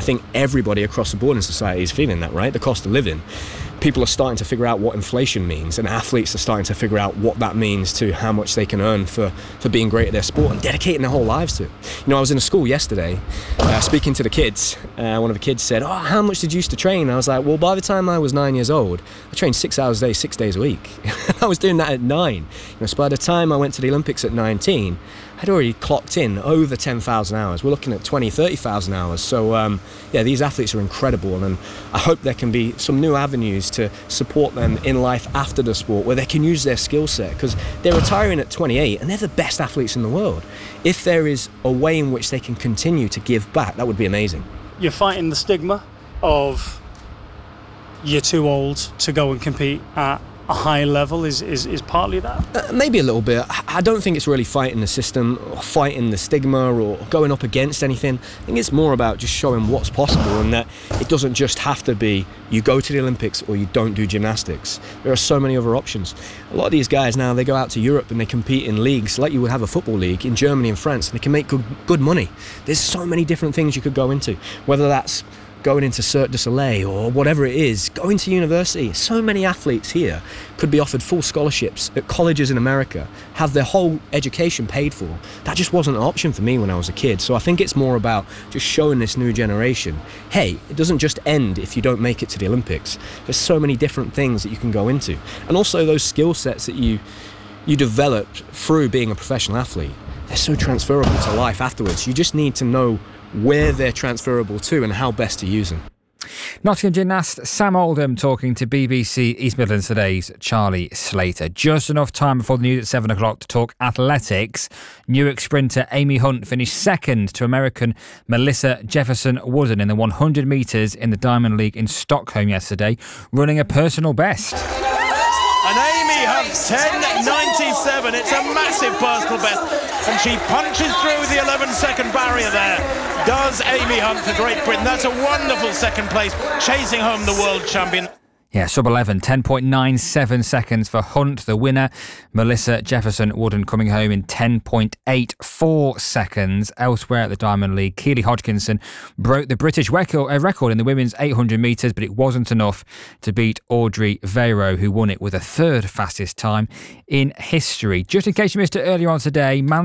think everybody across the board in society is feeling that, right? The cost of living. People are starting to figure out what inflation means, and athletes are starting to figure out what that means to how much they can earn for being great at their sport and dedicating their whole lives to it. I was in a school yesterday speaking to the kids. One of the kids said, how much did you used to train? I was like, well, by the time I was 9 years old, I trained 6 hours a day, 6 days a week. I was doing that at 9. So by the time I went to the Olympics at 19, I'd already clocked in over 10,000 hours. We're looking at 20, 30,000 hours. So, these athletes are incredible, and I hope there can be some new avenues to support them in life after the sport where they can use their skill set, because they're retiring at 28 and they're the best athletes in the world. If there is a way in which they can continue to give back, that would be amazing. You're fighting the stigma of you're too old to go and compete at a high level is partly that? Maybe a little bit. I don't think it's really fighting the system or fighting the stigma or going up against anything. I think it's more about just showing what's possible, and that it doesn't just have to be you go to the Olympics or you don't do gymnastics. There are so many other options. A lot of these guys now, they go out to Europe and they compete in leagues like you would have a football league in Germany and France, and they can make good money. There's so many different things you could go into, whether that's going into Cirque du Soleil or whatever it is, going to university. So many athletes here could be offered full scholarships at colleges in America, have their whole education paid for. That just wasn't an option for me when I was a kid. So I think it's more about just showing this new generation, hey, it doesn't just end if you don't make it to the Olympics. There's so many different things that you can go into. And also those skill sets that you develop through being a professional athlete, they're so transferable to life afterwards. You just need to know where they're transferable to and how best to use them. Nottingham gymnast Sam Oldham talking to BBC East Midlands Today's Charlie Slater. Just enough time before the news at 7 o'clock to talk athletics. Newark sprinter Amy Hunt finished second to American Melissa Jefferson-Wooden in the 100 metres in the Diamond League in Stockholm yesterday, running a personal best. And Amy Hunt, 10.97. It's a massive personal best. And she punches through the 11-second barrier there. Does Amy Hunt for Great Britain. That's a wonderful second place, chasing home the world champion. Yeah, sub-11, 10.97 seconds for Hunt, the winner. Melissa Jefferson-Wooden coming home in 10.84 seconds. Elsewhere at the Diamond League, Keely Hodgkinson broke the British record in the women's 800 metres, but it wasn't enough to beat Audrey Vero, who won it with a third fastest time in history. Just in case you missed it earlier on today,